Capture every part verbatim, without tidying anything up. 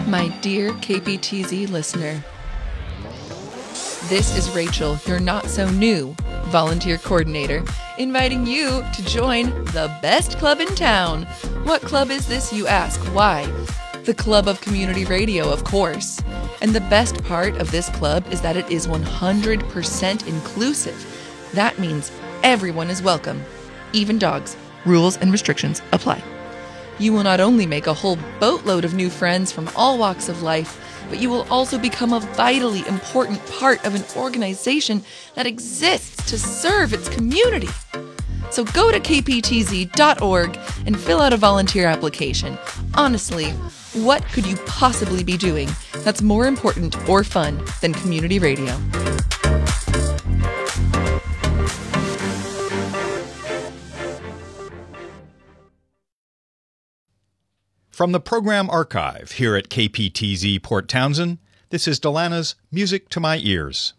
My dear K P T Z listener, this is Rachel, your not-so-new volunteer coordinator, inviting you to join the best club in town. What club is this, you ask? Why? The Club of Community Radio, of course. And the best part of this club is that it is one hundred percent inclusive. That means everyone is welcome, even dogs. Rules and restrictions apply. You will not only make a whole boatload of new friends from all walks of life, but you will also become a vitally important part of an organization that exists to serve its community. So go to k p t z dot org and fill out a volunteer application. Honestly, what could you possibly be doing that's more important or fun than community radio? From the program archive here at K P T Z Port Townsend, this is Delana's Music to My Ears.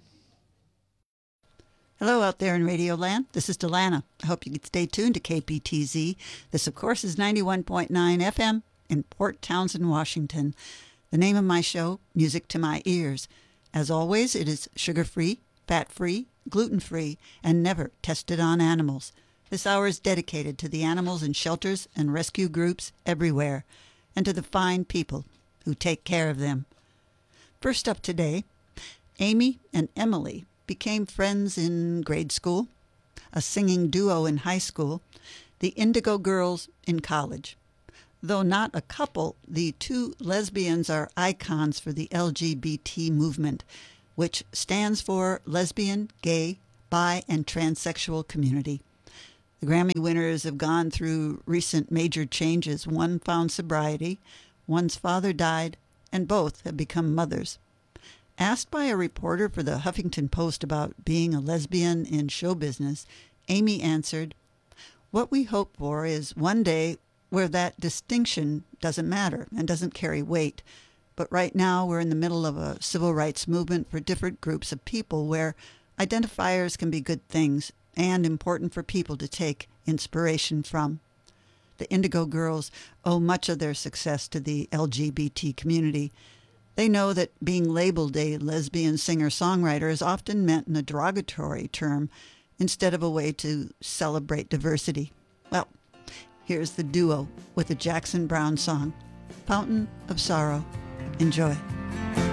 Hello out there in Radio Land. This is Delana. I hope you can stay tuned to K P T Z. This, of course, is ninety-one point nine F M in Port Townsend, Washington. The name of my show, Music to My Ears. As always, it is sugar-free, fat-free, gluten-free, and never tested on animals. This hour is dedicated to the animals in shelters and rescue groups everywhere, and to the fine people who take care of them. First up today, Amy and Emily became friends in grade school, a singing duo in high school, the Indigo Girls in college. Though not a couple, the two lesbians are icons for the L G B T movement, which stands for lesbian, gay, bi, and transsexual community. The Grammy winners have gone through recent major changes. One found sobriety, one's father died, and both have become mothers. Asked by a reporter for the Huffington Post about being a lesbian in show business, Amy answered, "What we hope for is one day where that distinction doesn't matter and doesn't carry weight. But right now we're in the middle of a civil rights movement for different groups of people where identifiers can be good things and important for people to take inspiration from." The Indigo Girls owe much of their success to the L G B T community. They know that being labeled a lesbian singer-songwriter is often meant in a derogatory term instead of a way to celebrate diversity. Well, here's the duo with the Jackson Browne song, Fountain of Sorrow. Enjoy.